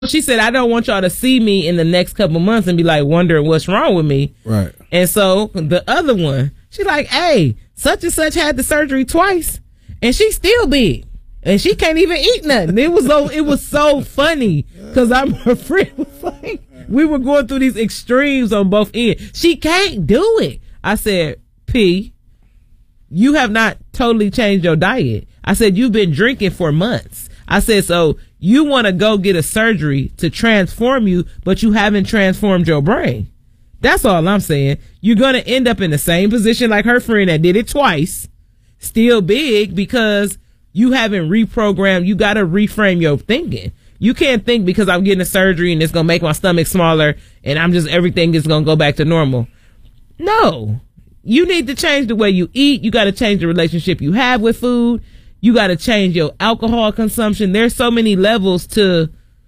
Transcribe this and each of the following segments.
she said, I don't want y'all to see me in the next couple months and be like wondering what's wrong with me. Right. And so the other one, she like, hey, such and such had the surgery twice and she's still big and she can't even eat nothing. It was so funny because her friend was like, we were going through these extremes on both ends. She can't do it. I said, P, you have not totally changed your diet. I said, you've been drinking for months. I said, so you want to go get a surgery to transform you, but you haven't transformed your brain. That's all I'm saying. You're going to end up in the same position like her friend that did it twice, still big, because you haven't reprogrammed. You got to reframe your thinking. You can't think because I'm getting a surgery and it's going to make my stomach smaller and everything is going to go back to normal. No, you need to change the way you eat. You got to change the relationship you have with food. You got to change your alcohol consumption. There's so many levels to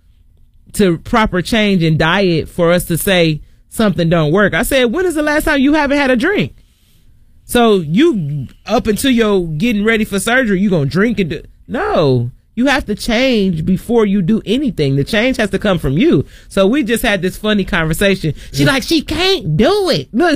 proper change in diet for us to say something don't work. I said, when is the last time you haven't had a drink? So you, up until you're getting ready for surgery, you going to drink and no, you have to change before you do anything. The change has to come from you. So we just had this funny conversation. She like, she can't do it. Look,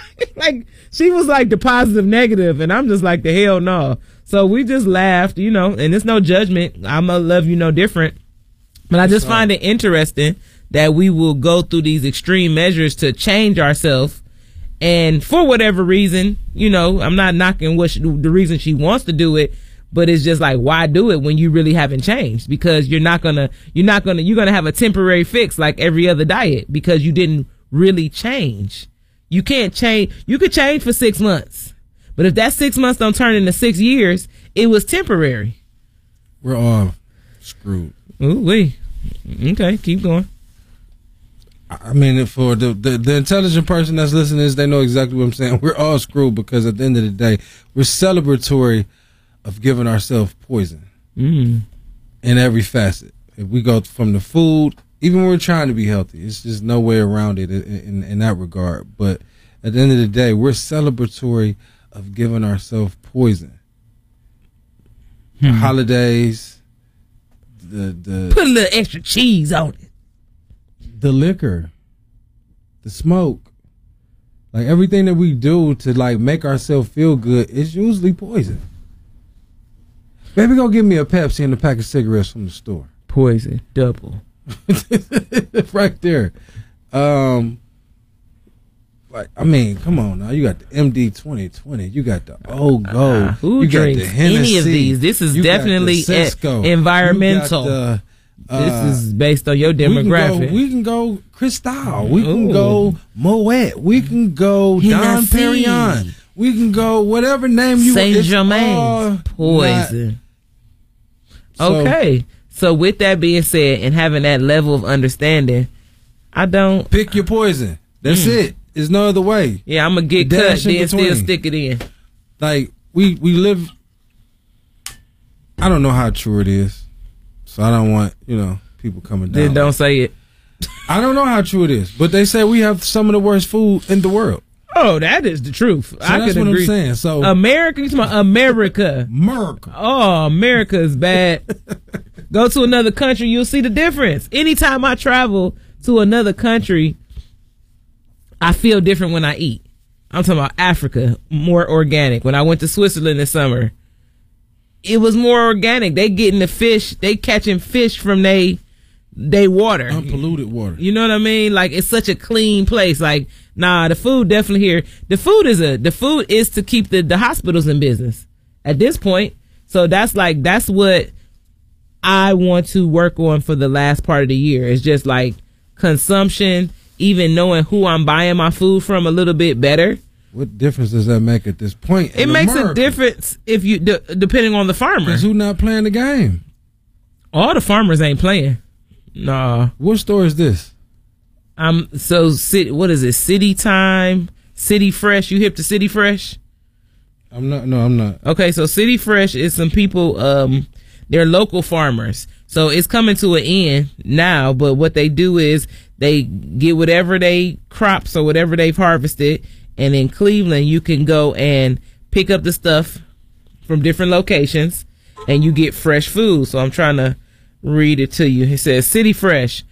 she was like the positive negative, and I'm just like the hell no. So we just laughed, and it's no judgment. I'ma love you no different. But I just find it interesting that we will go through these extreme measures to change ourselves. And for whatever reason, I'm not knocking the reason she wants to do it, but it's just like, why do it when you really haven't changed? Because you're gonna have a temporary fix like every other diet because you didn't really change. You can't change. You could change for 6 months, but if that 6 months don't turn into 6 years, it was temporary. We're all screwed. Ooh wee. Okay, keep going. I mean, for the intelligent person that's listening to this, they know exactly what I'm saying. We're all screwed because at the end of the day, we're celebratory of giving ourselves poison in every facet. If we go from the food, even when we're trying to be healthy, it's just no way around it in that regard. But at the end of the day, we're celebratory of giving ourselves poison. The holidays, the put a little extra cheese on it. The liquor, the smoke, like everything that we do to like make ourselves feel good is usually poison. Baby, go get me a Pepsi and a pack of cigarettes from the store. Poison, double. Right there. Come on now. You got the MD 2020. You got the Old Gold. Who you drinks got the Hennessy, any of these? This is definitely environmental. This is based on your demographic. We can go Cristal. We can go Moet. We can go Dom Perignon. We can go whatever name you want. Saint Germain. Poison. Okay. So with that being said, and having that level of understanding, I don't pick your poison. That's it. There's no other way. Yeah, I'm gonna get cut, then still stick it in. Like we live. I don't know how true it is, so I don't want people coming down. Then don't say it. I don't know how true it is, but they say we have some of the worst food in the world. Oh, that is the truth. So that's what I'm saying. So America. America. Oh, America is bad. Go to another country, you'll see the difference. Anytime I travel to another country, I feel different when I eat. I'm talking about Africa, more organic. When I went to Switzerland this summer, it was more organic. They getting the fish, they catching fish from they water. Unpolluted water. You know what I mean? Like, it's such a clean place. Like, nah, the food definitely here. The food is to keep the hospitals in business at this point. So that's what I want to work on for the last part of the year. It's just like consumption, even knowing who I'm buying my food from a little bit better. What difference does that make at this point? It makes a difference if you depending on the farmer. Because who not playing the game? All the farmers ain't playing. Nah. What store is this? What is it? City Time, City Fresh. You hip to City Fresh? I'm not. Okay, so City Fresh is some people. They're local farmers. So it's coming to an end now. But what they do is they get whatever they crops or whatever they've harvested, and in Cleveland you can go and pick up the stuff from different locations, and you get fresh food. So I'm trying to read it to you. It says, City Fresh.